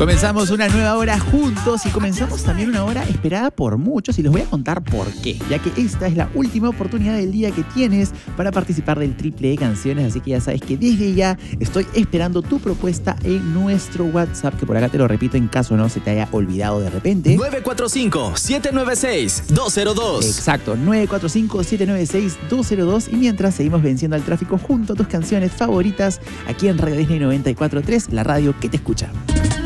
Comenzamos una nueva hora juntos y comenzamos también una hora esperada por muchos y les voy a contar por qué, ya que esta es la última oportunidad del día que tienes para participar del triple de canciones, así que ya sabes que desde ya estoy esperando tu propuesta en nuestro WhatsApp, que por acá te lo repito en caso no se te haya olvidado de repente. 945-796-202. Exacto, 945-796-202 y mientras seguimos venciendo al tráfico junto a tus canciones favoritas aquí en Radio Disney 94.3, la radio que te escucha.